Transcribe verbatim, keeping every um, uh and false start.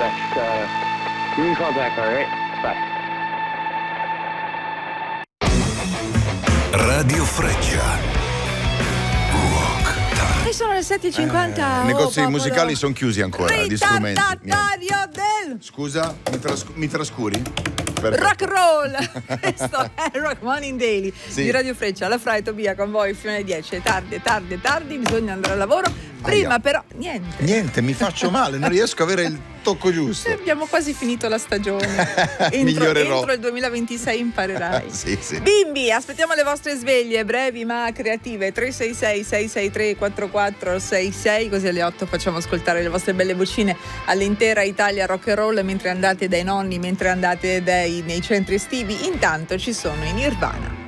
That's, uh, you can call back, all right? Bye. Radio Freccia. Rock Time. E sono le sette e cinquanta. Eh, I oh, negozi popolo. musicali sono chiusi ancora, gli strumenti. Ritardatario del Scusa, mi, tras- mi trascuri? Perché? rock roll. Questo è Rock Morning Daily Sì. di Radio Freccia. La Fra e Tobia con voi fino alle dieci. È tardi, è tardi, è tardi, bisogna andare al lavoro. Prima Aia. però niente. Niente, mi faccio male, non riesco a avere il tocco giusto. Abbiamo quasi finito la stagione. Entro, Migliorerò. entro il duemilaventisei imparerai. Sì, sì. Bimbi, aspettiamo le vostre sveglie brevi ma creative. Tre sei sei sei sei tre quattro quattro sei sei, così alle otto facciamo ascoltare le vostre belle vocine all'intera Italia rock and roll mentre andate dai nonni, mentre andate dai, nei centri estivi. Intanto ci sono i Nirvana.